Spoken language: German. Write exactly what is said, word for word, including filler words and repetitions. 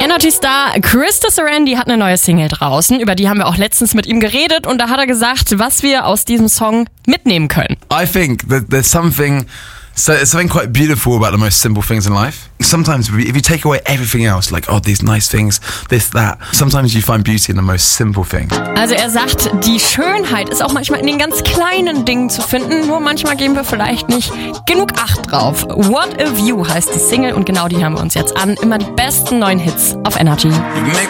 Energy Star Krista Sarandí hat eine neue Single draußen, über die haben wir auch letztens mit ihm geredet und da hat er gesagt, was wir aus diesem Song mitnehmen können. I think that there's something, so there's something quite beautiful about the most simple things in life. Sometimes if you take away everything else, like, oh, these nice things, this, that, sometimes you find beauty in the most simple things. Also er sagt, die Schönheit ist auch manchmal in den ganz kleinen Dingen zu finden, nur manchmal geben wir vielleicht nicht genug Acht drauf. What a View heißt die Single und genau die hören wir uns jetzt an. Immer die besten neuen Hits auf Energy.